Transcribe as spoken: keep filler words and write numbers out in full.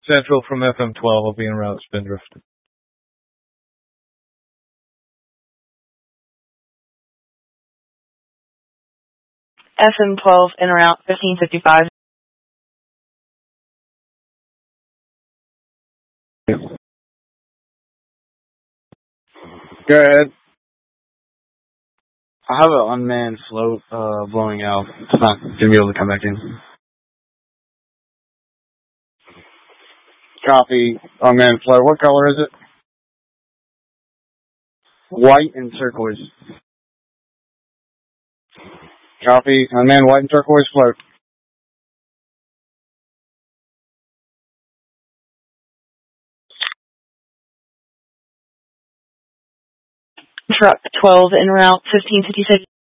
Central from F M twelve will be en route Spindrift. F M twelve en route fifteen fifty-five. Go ahead. I have an unmanned float uh, blowing out. It's not going to be able to come back in. Copy. Unmanned float. What color is it? White and turquoise. Copy. Unmanned white and turquoise float. Truck twelve en route fifteen fifty-six.